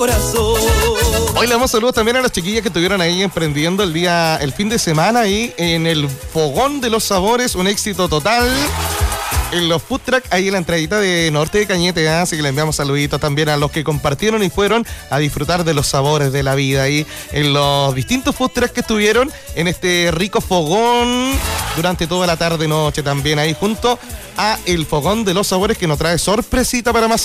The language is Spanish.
corazón. Hoy le damos saludos también a las chiquillas que estuvieron ahí emprendiendo el fin de semana ahí en el Fogón de los Sabores, un éxito total. En los food truck, ahí en la entradita de Norte de Cañete, así que le enviamos saluditos también a los que compartieron y fueron a disfrutar de los sabores de la vida ahí en los distintos food trucks que estuvieron en este rico fogón durante toda la tarde noche también ahí junto a el Fogón de los Sabores que nos trae sorpresita para más